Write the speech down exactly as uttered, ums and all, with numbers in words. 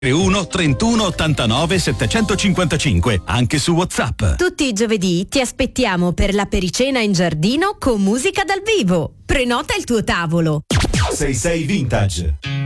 uno trentuno ottantanove settecentocinquantacinque, anche su WhatsApp. Tutti i giovedì ti aspettiamo per la pericena in giardino con musica dal vivo. Prenota il tuo tavolo. sei sei Vintage.